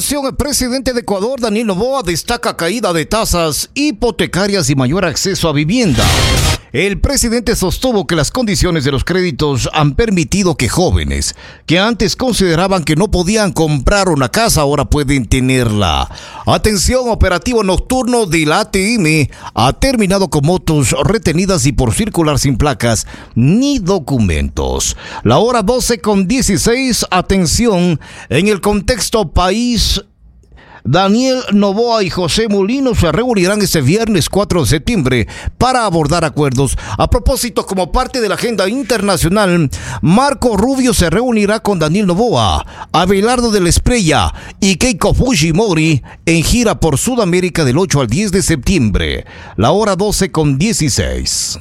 El presidente de Ecuador, Daniel Noboa, destaca caída de tasas hipotecarias y mayor acceso a vivienda. El presidente sostuvo que las condiciones de los créditos han permitido que jóvenes que antes consideraban que no podían comprar una casa ahora pueden tenerla. Atención, operativo nocturno del ATM ha terminado con motos retenidas y por circular sin placas ni documentos. La hora 12:16, atención, en el contexto país. Daniel Noboa y José Mulino se reunirán este viernes 4 de septiembre para abordar acuerdos. A propósito, como parte de la agenda internacional, Marco Rubio se reunirá con Daniel Noboa, Abelardo de la Espriella y Keiko Fujimori en gira por Sudamérica del 8 al 10 de septiembre. La hora 12:16.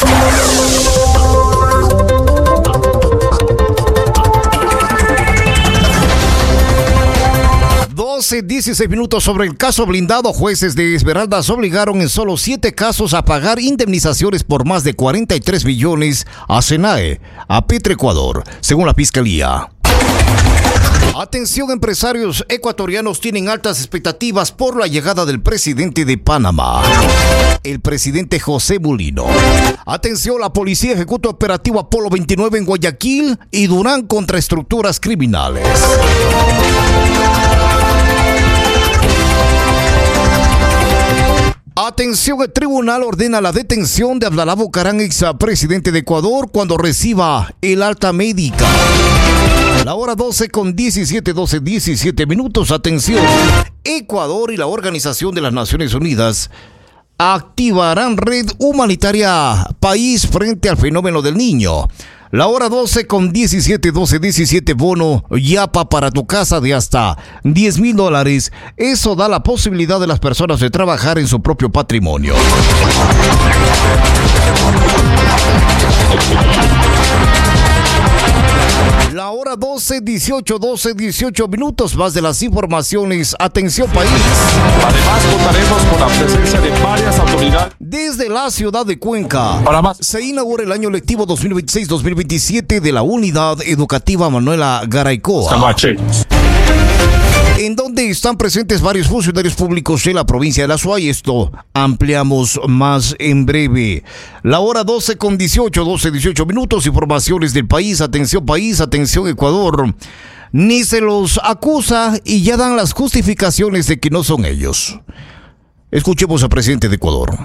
16 minutos sobre el caso blindado. Jueces de Esmeraldas obligaron en solo 7 casos a pagar indemnizaciones por más de 43 billones a SENAE, a Petroecuador, según la Fiscalía. Atención, empresarios ecuatorianos tienen altas expectativas por la llegada del presidente de Panamá, el presidente José Mulino. Atención, la policía ejecuta operativo Apolo 29 en Guayaquil y Durán contra estructuras criminales. Atención, el tribunal ordena la detención de Abdalá Bucaram, ex presidente de Ecuador, cuando reciba el alta médica. La hora 12:17 minutos. Atención, Ecuador y la Organización de las Naciones Unidas activarán red humanitaria país frente al fenómeno del Niño. La hora 12:17 bono Yapa para tu casa de hasta $10,000. Eso da la posibilidad de las personas de trabajar en su propio patrimonio. La hora 12:18 minutos. Más de las informaciones. Atención, país. Además, contaremos con la presencia de varias autoridades. Desde la ciudad de Cuenca Para más, se inaugura el año lectivo 2026-2027 de la Unidad Educativa Manuela Garaycoa, Camache, en donde están presentes varios funcionarios públicos de la provincia de La Suay. Esto ampliamos más en breve. La hora 12:18 minutos. Informaciones del país. Atención, país. Atención, Ecuador. Ni se los acusa y ya dan las justificaciones de que no son ellos. Escuchemos al presidente de Ecuador.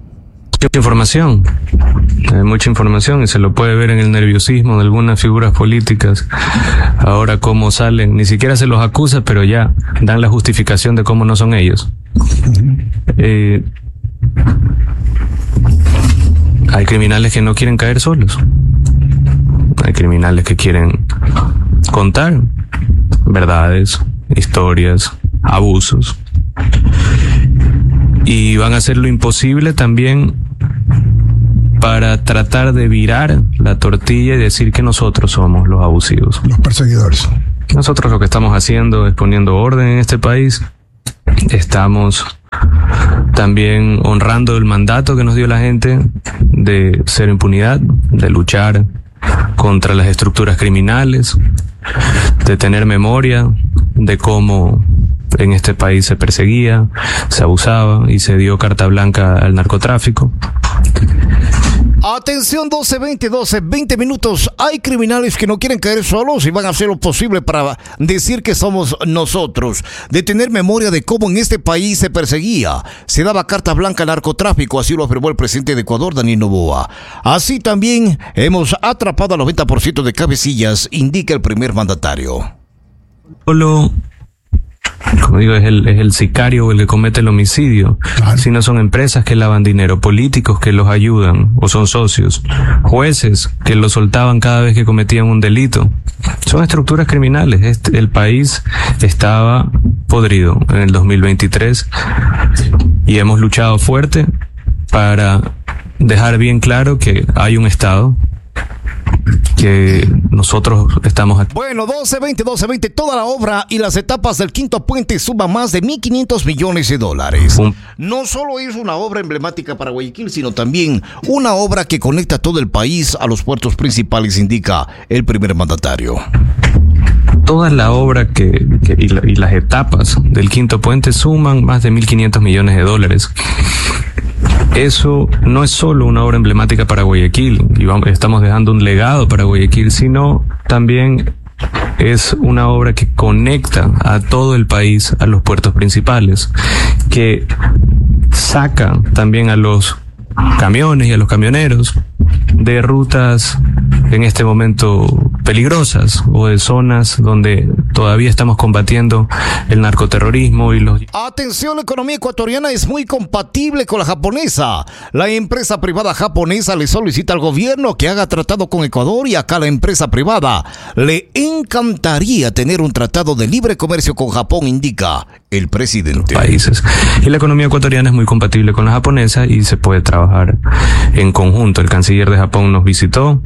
Mucha información y se lo puede ver en el nerviosismo de algunas figuras políticas. Ahora cómo salen, ni siquiera se los acusa, pero ya dan la justificación de cómo no son ellos. Hay criminales que no quieren caer solos. Hay criminales que quieren contar verdades, historias, abusos. Y van a hacer lo imposible también para tratar de virar la tortilla y decir que nosotros somos los abusivos, los perseguidores. Nosotros lo que estamos haciendo es poniendo orden en este país. Estamos también honrando el mandato que nos dio la gente de cero impunidad, de luchar contra las estructuras criminales, de tener memoria de cómo en este país se perseguía, se abusaba y se dio carta blanca al narcotráfico. Atención, 12:20 minutos. Hay criminales que no quieren caer solos y van a hacer lo posible para decir que somos nosotros. De tener memoria de cómo en este país se perseguía, se daba carta blanca al narcotráfico, así lo afirmó el presidente de Ecuador, Daniel Noboa. Así también hemos atrapado al 90% de cabecillas, indica el primer mandatario. Solo, como digo, es el sicario o el que comete el homicidio. Claro. Si no son empresas que lavan dinero, políticos que los ayudan o son socios, jueces que los soltaban cada vez que cometían un delito. Son estructuras criminales. El país estaba podrido en el 2023 y hemos luchado fuerte para dejar bien claro que hay un Estado, que nosotros estamos aquí. Bueno, 12:20, toda la obra y las etapas del quinto puente suman más de $1,500 millones. No solo es una obra emblemática para Guayaquil, sino también una obra que conecta todo el país a los puertos principales, indica el primer mandatario. toda la obra y las etapas del quinto puente suman más de 1.500 millones de dólares. Eso no es solo una obra emblemática para Guayaquil, y estamos dejando un legado para Guayaquil, sino también es una obra que conecta a todo el país a los puertos principales, que saca también a los camiones y a los camioneros de rutas en este momento peligrosas o de zonas donde todavía estamos combatiendo el narcoterrorismo y los... Atención, la economía ecuatoriana es muy compatible con la japonesa. La empresa privada japonesa le solicita al gobierno que haga tratado con Ecuador, y acá la empresa privada le encantaría tener un tratado de libre comercio con Japón, indica el presidente. Países. Y la economía ecuatoriana es muy compatible con la japonesa y se puede trabajar en conjunto. El canciller de Japón nos visitó.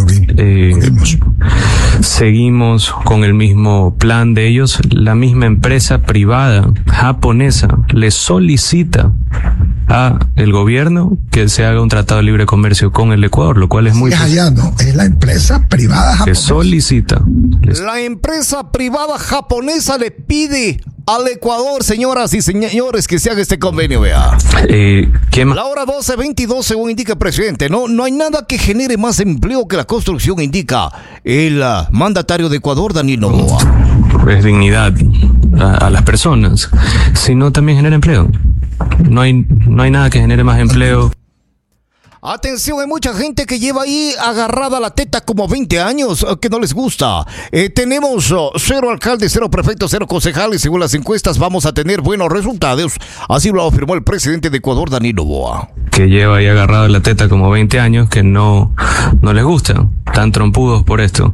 Seguimos con el mismo plan de ellos. La misma empresa privada japonesa le solicita a el gobierno que se haga un tratado de libre comercio con el Ecuador, lo cual es muy... allá no, es la empresa privada japonesa. Le solicita. La empresa privada japonesa le pide al Ecuador, señoras y señores, que se haga este convenio, vea. ¿Qué más? La hora 12:22, según indica el presidente, no hay nada que genere más empleo que la construcción, indica el mandatario de Ecuador, Daniel Noboa. Es dignidad a las personas, sino también genera empleo. No hay nada que genere más empleo. Atención, hay mucha gente que lleva ahí agarrada la teta como 20 años, que no les gusta. Tenemos 0 alcaldes, 0 prefectos, 0 concejales. Según las encuestas vamos a tener buenos resultados. Así lo afirmó el presidente de Ecuador, Daniel Noboa. Que lleva ahí agarrada la teta como 20 años, que no les gusta. Tan trompudos por esto.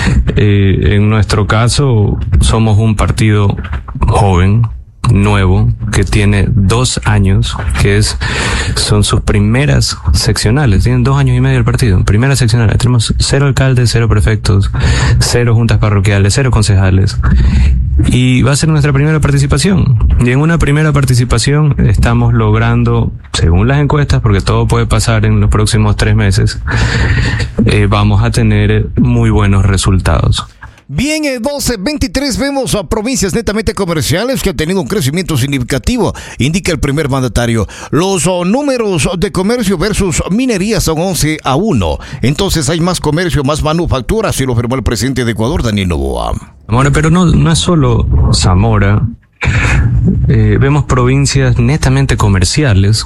En nuestro caso, somos un partido joven, nuevo, que tiene 2 años, son sus primeras seccionales. Tienen 2 años y medio el partido, primeras seccionales. Tenemos 0 alcaldes, 0 prefectos, 0 juntas parroquiales, 0 concejales, y va a ser nuestra primera participación. Y en una primera participación estamos logrando, según las encuestas, porque todo puede pasar en los próximos 3 meses, vamos a tener muy buenos resultados. Bien, 12:23 vemos a provincias netamente comerciales que han tenido un crecimiento significativo, indica el primer mandatario. Los números de comercio versus minería son 11-1. Entonces hay más comercio, más manufactura, así lo afirmó el presidente de Ecuador, Daniel Noboa. Zamora, pero no es solo Zamora. Vemos provincias netamente comerciales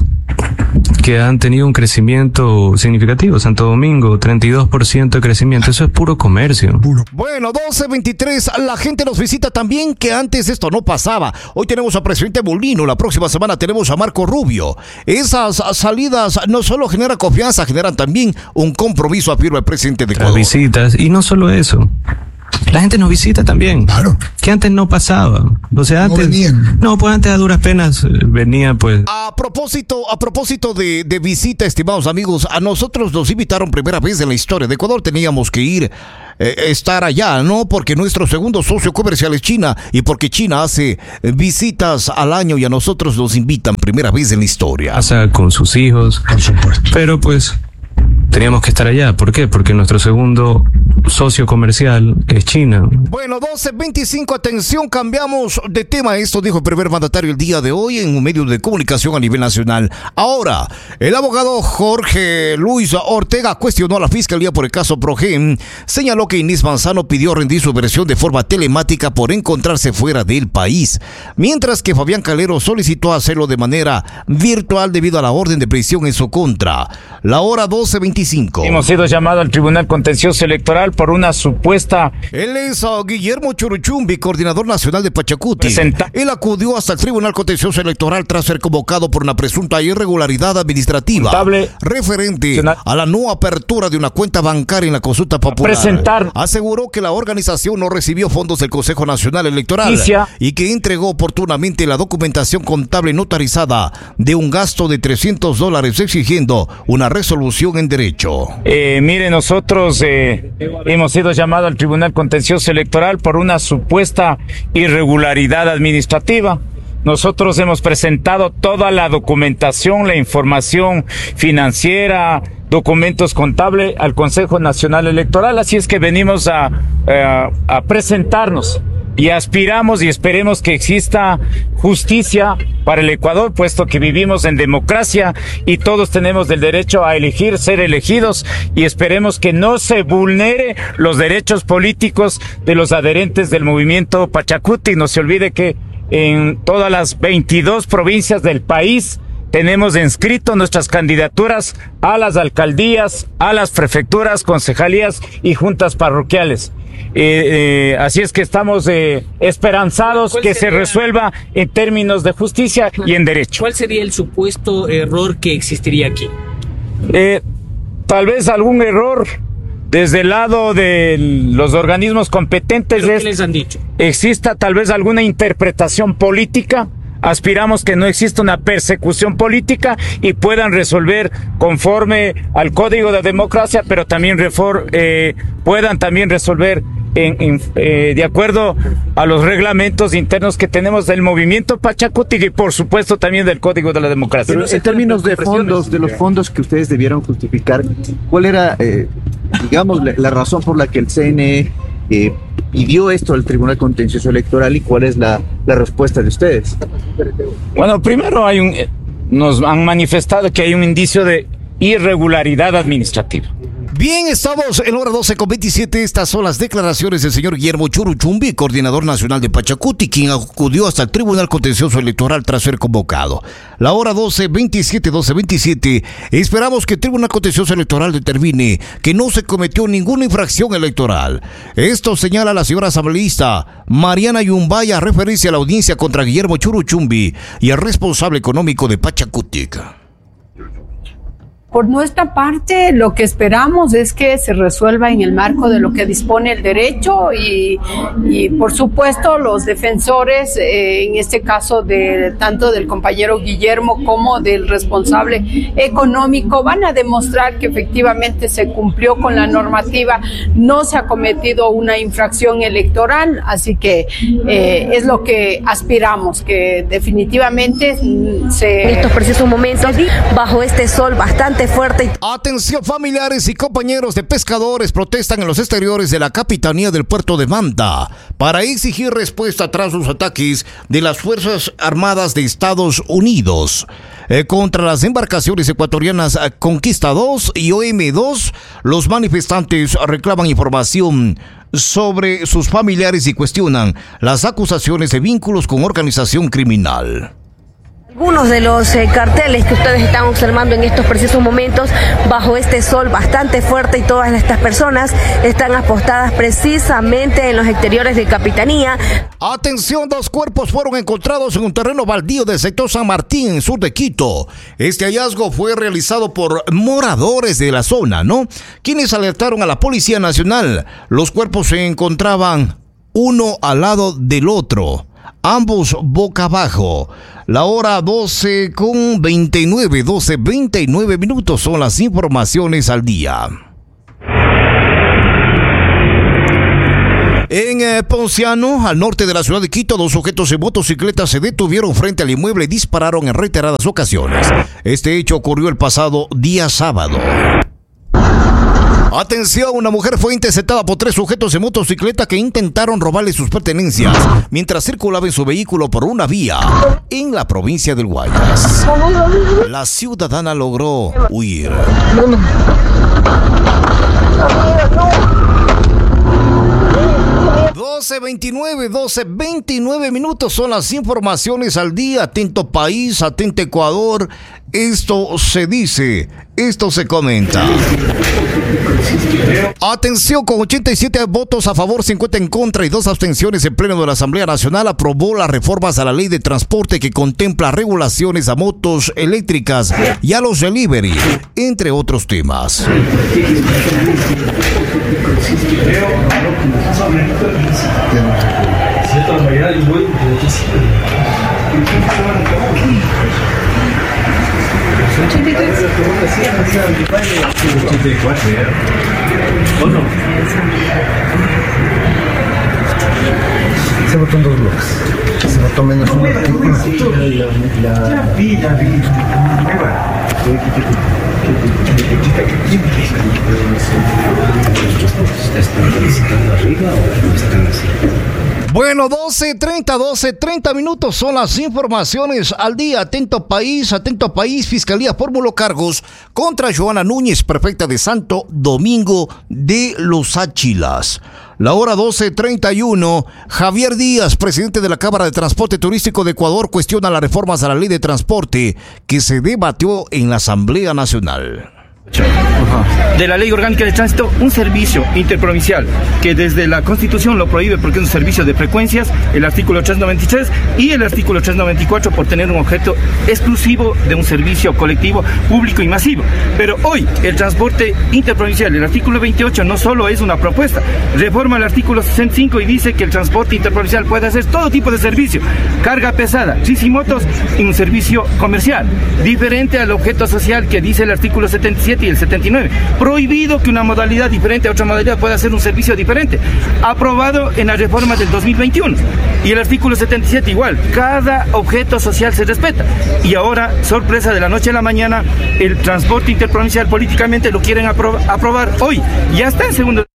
que han tenido un crecimiento significativo. Santo Domingo, 32% de crecimiento. Eso es puro comercio. Bueno, 12:23, la gente nos visita también, que antes esto no pasaba. Hoy tenemos al presidente Molino, la próxima semana tenemos a Marco Rubio. Esas salidas no solo generan confianza, generan también un compromiso, afirma el presidente de Ecuador. Las visitas, y no solo eso. La gente nos visita también. Claro. Que antes no pasaba. O sea, antes. No venían. No, pues antes a duras penas venía, pues. A propósito de visita, estimados amigos, a nosotros nos invitaron primera vez en la historia de Ecuador. Teníamos que ir, estar allá, ¿no? Porque nuestro segundo socio comercial es China, y porque China hace visitas al año y a nosotros nos invitan primera vez en la historia. Pasa con sus hijos. Por supuesto. Pero pues teníamos que estar allá. ¿Por qué? Porque nuestro segundo socio comercial es China. Bueno, 12:25, atención, cambiamos de tema. Esto dijo el primer mandatario el día de hoy en un medio de comunicación a nivel nacional. Ahora, el abogado Jorge Luis Ortega cuestionó a la Fiscalía por el caso Progen. Señaló que Inés Manzano pidió rendir su versión de forma telemática por encontrarse fuera del país, mientras que Fabián Calero solicitó hacerlo de manera virtual debido a la orden de prisión en su contra. La hora 12:25. Hemos sido llamados al Tribunal Contencioso Electoral por una supuesta... Él es Guillermo Churuchumbi, coordinador nacional de Pachacuti. Él acudió hasta el Tribunal Contencioso Electoral tras ser convocado por una presunta irregularidad administrativa referente a la no apertura de una cuenta bancaria en la consulta popular. Aseguró que la organización no recibió fondos del Consejo Nacional Electoral y que entregó oportunamente la documentación contable notarizada de un gasto de $300, exigiendo una resolución en derecho. Mire, nosotros hemos sido llamados al Tribunal Contencioso Electoral por una supuesta irregularidad administrativa. Nosotros hemos presentado toda la documentación, la información financiera, documentos contables al Consejo Nacional Electoral. Así es que venimos a presentarnos y aspiramos y esperemos que exista justicia para el Ecuador, puesto que vivimos en democracia y todos tenemos el derecho a elegir, ser elegidos, y esperemos que no se vulnere los derechos políticos de los adherentes del movimiento Pachacuti. No se olvide que en todas las 22 provincias del país tenemos inscrito nuestras candidaturas a las alcaldías, a las prefecturas, concejalías y juntas parroquiales. Así es que estamos esperanzados que se resuelva en términos de justicia y en derecho. ¿Cuál sería el supuesto error que existiría aquí? Tal vez algún error desde el lado de los organismos competentes. ¿Qué les han dicho? Exista tal vez alguna interpretación política. Aspiramos que no exista una persecución política y puedan resolver conforme al Código de Democracia, pero también puedan también resolver de acuerdo a los reglamentos internos que tenemos del movimiento Pachacuti y por supuesto también del Código de la Democracia. Pero en términos de fondos, de los fondos que ustedes debieron justificar, ¿cuál era, digamos, la razón por la que el CNE pidió esto al Tribunal Contencioso Electoral y cuál es la respuesta de ustedes? Bueno, primero nos han manifestado que hay un indicio de irregularidad administrativa. Bien, estamos en hora 12:27. Estas son las declaraciones del señor Guillermo Churuchumbi, coordinador nacional de Pachacuti, quien acudió hasta el Tribunal Contencioso Electoral tras ser convocado. La hora 12:27. Esperamos que el Tribunal Contencioso Electoral determine que no se cometió ninguna infracción electoral. Esto señala la señora asambleísta Mariana Yumbaya, a referencia a la audiencia contra Guillermo Churuchumbi y el responsable económico de Pachacuti. Por nuestra parte, lo que esperamos es que se resuelva en el marco de lo que dispone el derecho y por supuesto, los defensores, en este caso tanto del compañero Guillermo como del responsable económico, van a demostrar que efectivamente se cumplió con la normativa, no se ha cometido una infracción electoral, así que es lo que aspiramos, que definitivamente en estos precisos momentos, bajo este sol bastante fuerte. Atención, familiares y compañeros de pescadores protestan en los exteriores de la capitanía del puerto de Manta para exigir respuesta tras los ataques de las Fuerzas Armadas de Estados Unidos contra las embarcaciones ecuatorianas Conquista 2 y OM2. Los manifestantes reclaman información sobre sus familiares y cuestionan las acusaciones de vínculos con organización criminal. Algunos de los carteles que ustedes están observando en estos precisos momentos, bajo este sol bastante fuerte, y todas estas personas están apostadas precisamente en los exteriores de Capitanía. Atención, 2 cuerpos fueron encontrados en un terreno baldío del sector San Martín, en sur de Quito. Este hallazgo fue realizado por moradores de la zona, quienes alertaron a la Policía Nacional. Los cuerpos se encontraban uno al lado del otro, ambos boca abajo. La hora 12:29 minutos son las informaciones al día. En Ponciano, al norte de la ciudad de Quito, 2 sujetos en motocicleta se detuvieron frente al inmueble y dispararon en reiteradas ocasiones. Este hecho ocurrió el pasado día sábado. Atención, una mujer fue interceptada por 3 sujetos en motocicleta que intentaron robarle sus pertenencias mientras circulaba en su vehículo por una vía en la provincia del Guayas. La ciudadana logró huir. 12:29 minutos son las informaciones al día. Atento país, atento Ecuador. Esto se dice, esto se comenta. Atención, con 87 votos a favor, 50 en contra y 2 abstenciones, el Pleno de la Asamblea Nacional aprobó las reformas a la Ley de Transporte que contempla regulaciones a motos eléctricas y a los delivery, entre otros temas. Se votó en 2 bloques. Se votó menos un artículo. Bueno, 12:30 minutos son las informaciones al día. Atento país. Fiscalía formuló cargos contra Joana Núñez, prefecta de Santo Domingo de los Áchilas. La hora 12:31, Javier Díaz, presidente de la Cámara de Transporte Turístico de Ecuador, cuestiona las reformas a la ley de transporte que se debatió en la Asamblea Nacional. De la Ley Orgánica de Tránsito, un servicio interprovincial que desde la Constitución lo prohíbe porque es un servicio de frecuencias, el artículo 393 y el artículo 394 por tener un objeto exclusivo de un servicio colectivo, público y masivo. Pero hoy el transporte interprovincial, el artículo 28 no solo es una propuesta, reforma el artículo 65 y dice que el transporte interprovincial puede hacer todo tipo de servicio, carga pesada, motos y un servicio comercial, diferente al objeto social que dice el artículo 77 y el 79. Prohibido que una modalidad diferente a otra modalidad pueda hacer un servicio diferente. Aprobado en la reforma del 2021. Y el artículo 77 igual. Cada objeto social se respeta. Y ahora, sorpresa de la noche a la mañana, el transporte interprovincial políticamente lo quieren aprobar hoy. Ya está en segundo.